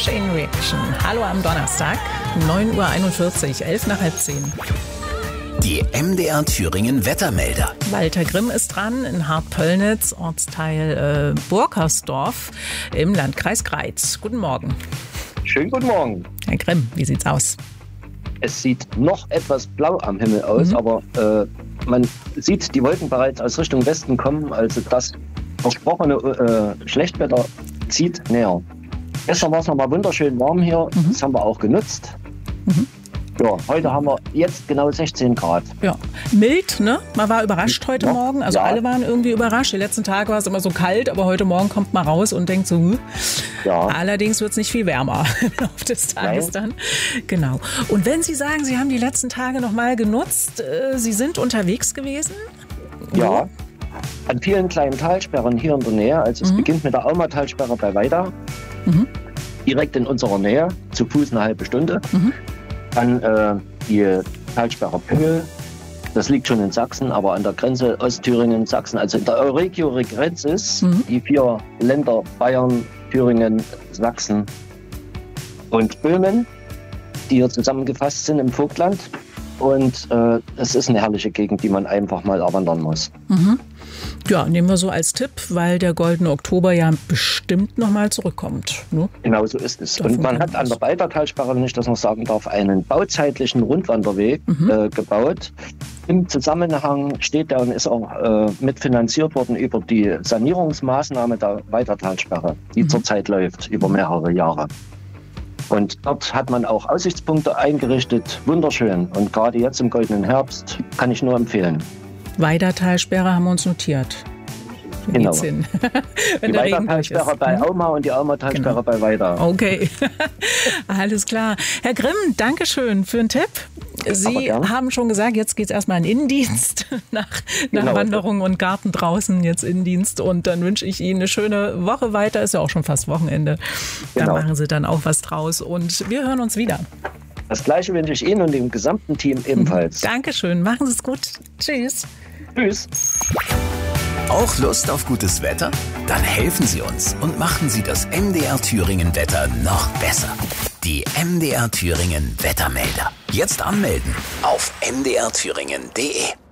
Chain Reaction. Hallo am Donnerstag, 9:41 Uhr, 11 nach halb 10. Die MDR Thüringen Wettermelder. Walter Grimm ist dran in Hartpöllnitz, Ortsteil Burkersdorf im Landkreis Greiz. Guten Morgen. Schönen guten Morgen. Herr Grimm, wie sieht's aus? Es sieht noch etwas blau am Himmel aus, aber man sieht die Wolken bereits aus Richtung Westen kommen. Also das versprochene Schlechtwetter zieht näher. Gestern war es nochmal wunderschön warm hier. Das haben wir auch genutzt. Ja, heute haben wir jetzt genau 16 Grad. Ja, mild, ne? Man war überrascht heute Morgen. Also ja. Alle waren irgendwie überrascht. Die letzten Tage war es immer so kalt, aber heute Morgen kommt man raus und denkt so, Ja. Allerdings wird es nicht viel wärmer im Laufe des Tages dann. Genau. Und wenn Sie sagen, Sie haben die letzten Tage nochmal genutzt, Sie sind unterwegs gewesen? Ja, an vielen kleinen Talsperren hier in der Nähe. Also es beginnt mit der Auma-Talsperre bei Weida. Direkt in unserer Nähe, zu Fuß eine halbe Stunde. Dann die Talsperre Pöhl. Das liegt schon in Sachsen, aber an der Grenze Ostthüringen, Sachsen, also in der Euregio Regrensis, die 4 Länder Bayern, Thüringen, Sachsen und Böhmen, die hier zusammengefasst sind im Vogtland. Und es ist eine herrliche Gegend, die man einfach mal erwandern muss. Ja, nehmen wir so als Tipp, weil der Goldene Oktober ja bestimmt nochmal zurückkommt. Ne? Genau so ist es. Und man hat an der Balder-Talsperre, wenn ich das noch sagen darf, einen bauzeitlichen Rundwanderweg gebaut. Im Zusammenhang steht der und ist auch mitfinanziert worden über die Sanierungsmaßnahme der Weitertalsperre, die zurzeit läuft über mehrere Jahre. Und dort hat man auch Aussichtspunkte eingerichtet. Wunderschön. Und gerade jetzt im goldenen Herbst kann ich nur empfehlen. Weidertalsperre haben wir uns notiert. Da Genau. geht's hin. Wenn Die der Regen durch Weida-Talsperre ist. bei Auma und die Auma-Talsperre bei Weida. Okay, alles klar. Herr Grimm, danke schön für den Tipp. Sie haben schon gesagt, jetzt geht es erstmal in den Innendienst nach Genau. Wanderung und Garten draußen, jetzt Innendienst. Und dann wünsche ich Ihnen eine schöne Woche weiter. Ist ja auch schon fast Wochenende. Da Genau. machen Sie dann auch was draus. Und wir hören uns wieder. Das Gleiche wünsche ich Ihnen und dem gesamten Team ebenfalls. Dankeschön, machen Sie es gut. Tschüss. Tschüss. Auch Lust auf gutes Wetter? Dann helfen Sie uns und machen Sie das MDR Thüringen Wetter noch besser. Die MDR Thüringen Wettermelder. Jetzt anmelden auf mdrthüringen.de.